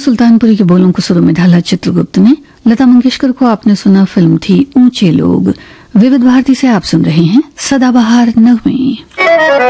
सुल्तानपुरी के बोलों को सुरों में ढाला चित्रगुप्त ने। लता मंगेशकर को आपने सुना, फिल्म थी ऊंचे लोग। विविध भारती से आप सुन रहे हैं सदाबहार नगमे।